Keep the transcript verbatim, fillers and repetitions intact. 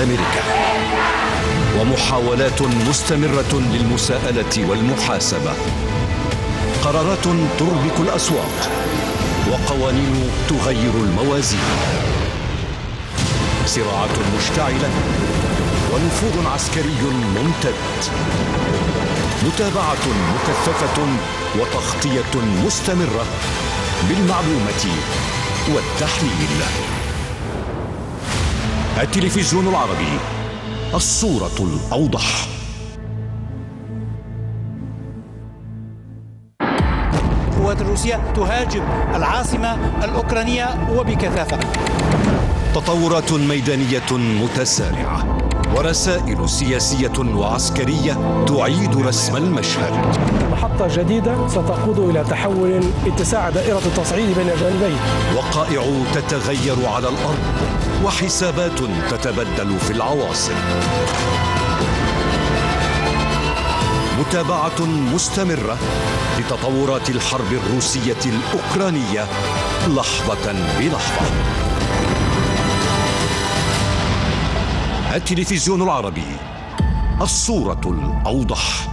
أمريكا، ومحاولات مستمرة للمساءلة والمحاسبة، قرارات تربك الأسواق، وقوانين تغير الموازين، صراعات مشتعلة ونفوذ عسكري ممتد، متابعة مكثفة وتغطية مستمرة بالمعلومة والتحليل. التلفزيون العربي، الصورة الأوضح. القوات الروسية تهاجم العاصمة الأوكرانية وبكثافة. تطورات ميدانية متسارعة ورسائل سياسية وعسكرية تعيد رسم المشهد. محطة جديدة ستقود إلى تحول اتساع دائرة التصعيد بين الجانبين. وقائع تتغير على الأرض وحسابات تتبدل في العواصم. متابعة مستمرة لتطورات الحرب الروسية الأوكرانية لحظة بلحظة. التلفزيون العربي، الصورة الأوضح.